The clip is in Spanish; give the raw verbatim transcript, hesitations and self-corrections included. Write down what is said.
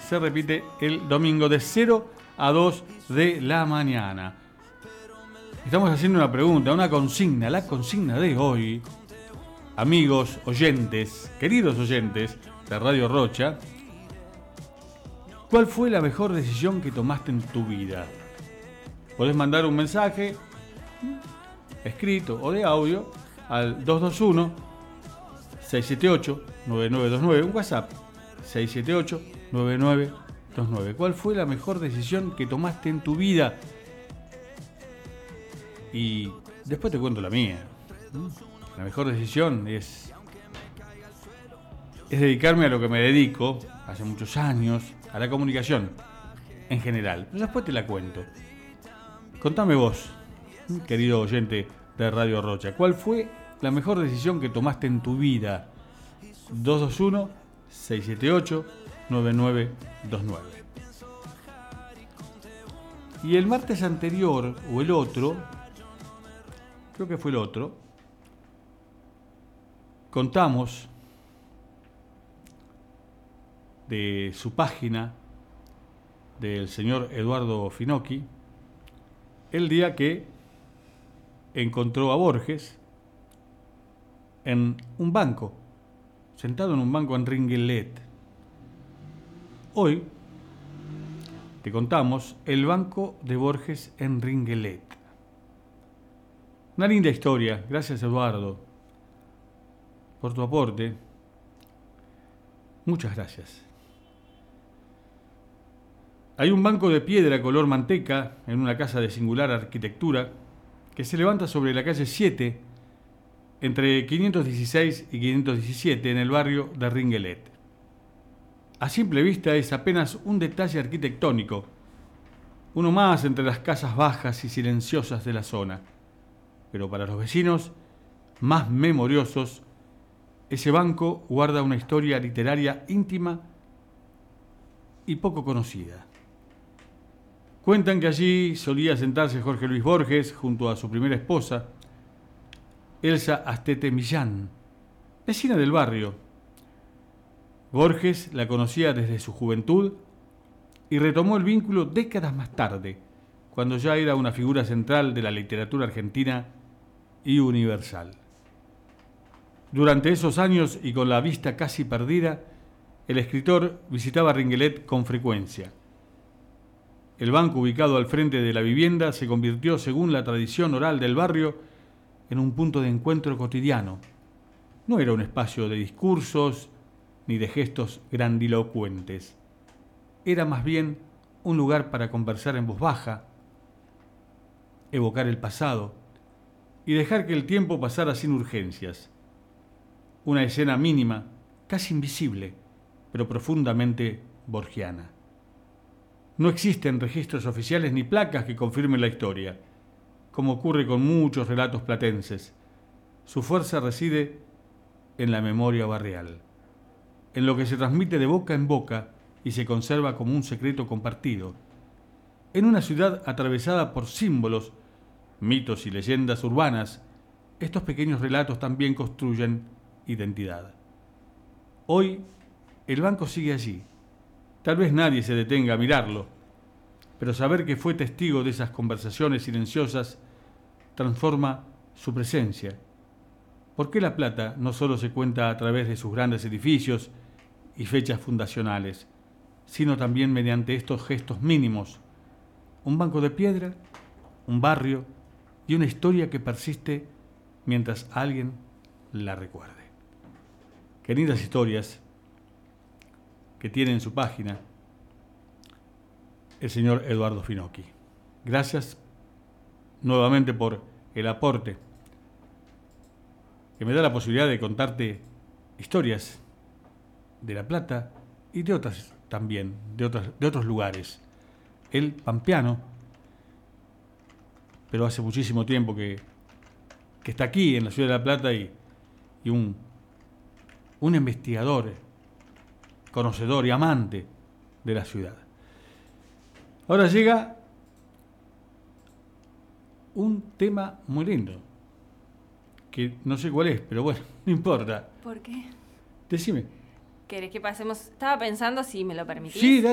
se repite el domingo de cero a dos de la mañana. Estamos haciendo una pregunta, una consigna, la consigna de hoy. Amigos, oyentes, queridos oyentes de Radio Rocha, ¿cuál fue la mejor decisión que tomaste en tu vida? Podés mandar un mensaje escrito o de audio al dos dos uno, seis siete ocho, nueve nueve dos nueve, un WhatsApp seis siete ocho, nueve nueve dos nueve. ¿Cuál fue la mejor decisión que tomaste en tu vida? Y después te cuento la mía. La mejor decisión es, es dedicarme a lo que me dedico hace muchos años, a la comunicación en general. Pero después te la cuento. Contame vos, querido oyente de Radio Rocha, ¿cuál fue la mejor decisión que tomaste en tu vida? dos dos uno, seis siete ocho, nueve nueve dos nueve. Y el martes anterior, o el otro, creo que fue el otro, contamos de su página del señor Eduardo Finocchi el día que encontró a Borges en un banco, sentado en un banco en Ringellet. Hoy te contamos el banco de Borges en Ringellet. Una linda historia, gracias Eduardo por tu aporte. Muchas gracias. Hay un banco de piedra color manteca en una casa de singular arquitectura que se levanta sobre la calle siete entre quinientos dieciséis y quinientos diecisiete en el barrio de Ringellet. A simple vista es apenas un detalle arquitectónico, uno más entre las casas bajas y silenciosas de la zona. Pero para los vecinos más memoriosos, ese banco guarda una historia literaria íntima y poco conocida. Cuentan que allí solía sentarse Jorge Luis Borges junto a su primera esposa, Elsa Astete Millán, vecina del barrio. Borges la conocía desde su juventud y retomó el vínculo décadas más tarde, cuando ya era una figura central de la literatura argentina y universal. Durante esos años y con la vista casi perdida, el escritor visitaba Ringellet con frecuencia. El banco ubicado al frente de la vivienda se convirtió, según la tradición oral del barrio, en un punto de encuentro cotidiano. No era un espacio de discursos ni de gestos grandilocuentes. Era más bien un lugar para conversar en voz baja, evocar el pasado y dejar que el tiempo pasara sin urgencias. Una escena mínima, casi invisible, pero profundamente borgiana. No existen registros oficiales ni placas que confirmen la historia, como ocurre con muchos relatos platenses. Su fuerza reside en la memoria barrial, en lo que se transmite de boca en boca y se conserva como un secreto compartido. En una ciudad atravesada por símbolos, mitos y leyendas urbanas, estos pequeños relatos también construyen identidad. Hoy, el banco sigue allí. Tal vez nadie se detenga a mirarlo, pero saber que fue testigo de esas conversaciones silenciosas transforma su presencia. ¿Por qué La Plata no solo se cuenta a través de sus grandes edificios y fechas fundacionales, sino también mediante estos gestos mínimos? Un banco de piedra, un barrio y una historia que persiste mientras alguien la recuerde. Queridas historias que tiene en su página el señor Eduardo Finocchi. Gracias nuevamente por el aporte que me da la posibilidad de contarte historias de La Plata y de otras también, de, otras, de otros lugares. Él, pampeano, pero hace muchísimo tiempo que, que está aquí en la ciudad de La Plata y, y un, un investigador, conocedor y amante de la ciudad. Ahora llega un tema muy lindo, que no sé cuál es, pero bueno, no importa. ¿Por qué? Decime. ¿Querés que pasemos? Estaba pensando si me lo permitís. Sí, dale.